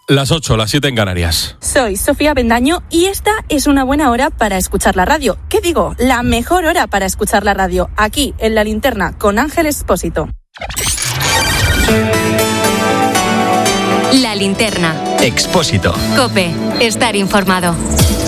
Las 8, las 7 en Canarias. Soy Sofía Bendaño y esta es una buena hora para escuchar la radio. ¿Qué digo? La mejor hora para escuchar la radio. Aquí, en La Linterna, con Ángel Expósito. La Linterna. Expósito. COPE. Estar informado.